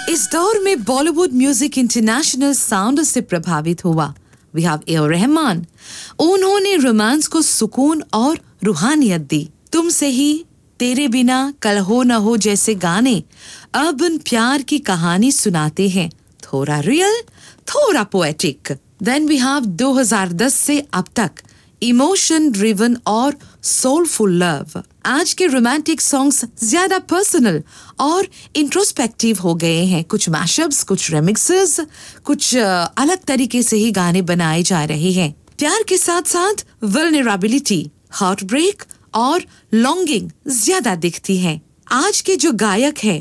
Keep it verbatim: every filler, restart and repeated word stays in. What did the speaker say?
इस दौर में बॉलीवुड म्यूजिक इंटरनेशनल साउंड से प्रभावित हुआ। We have A R Rahman. उन्होंने रोमांस को सुकून और रूहानियत दी। तुमसे ही, तेरे बिना, कल हो न हो जैसे गाने अब उन प्यार की कहानी सुनाते हैं, थोड़ा रियल, थोड़ा पोएटिक। देन वी हैव दो हज़ार दस से अब तक इमोशन ड्रिवन और सोलफुल लव। आज के रोमांटिक सॉन्ग्स ज्यादा पर्सनल और इंट्रोस्पेक्टिव हो गए हैं। कुछ मैशअप्स, कुछ रेमिक्सेस, कुछ अलग तरीके से ही गाने बनाए जा रहे हैं। प्यार के साथ साथ वल्नरेबिलिटी, हार्ट ब्रेक और लॉन्गिंग ज्यादा दिखती है। आज के जो गायक हैं